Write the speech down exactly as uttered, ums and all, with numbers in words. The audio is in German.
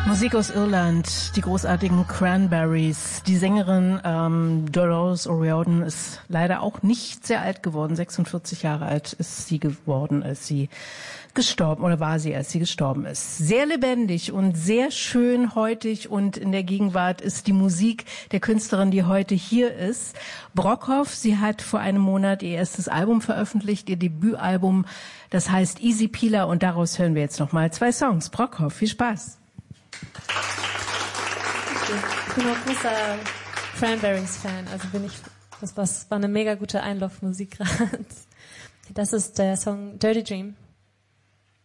Musik aus Irland, die großartigen Cranberries. Die Sängerin ähm, Dolores O'Riordan ist leider auch nicht sehr alt geworden. sechsundvierzig Jahre alt ist sie geworden, als sie gestorben, oder war sie, als sie gestorben ist. Sehr lebendig und sehr schön heutig und in der Gegenwart ist die Musik der Künstlerin, die heute hier ist. Brockhoff, sie hat vor einem Monat ihr erstes Album veröffentlicht, ihr Debütalbum, das heißt Easy Peeler, und daraus hören wir jetzt nochmal zwei Songs. Brockhoff, viel Spaß. Ich bin auch großer Cranberries-Fan, also bin ich, das war eine mega gute Einlaufmusik gerade. Das ist der Song Dirty Dream.